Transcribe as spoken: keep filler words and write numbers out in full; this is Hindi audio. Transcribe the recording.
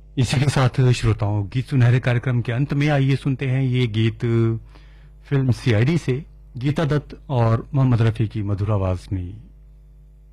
इसी के साथ श्रोताओं गीत सुनहरे कार्यक्रम के अंत में आइए सुनते हैं ये गीत फिल्म सीआईडी से गीता दत्त और मोहम्मद रफी की मधुर आवाज में।